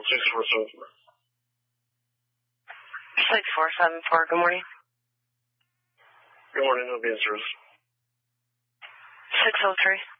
6474. 6474, good morning. Good morning, I'll be in service. 603.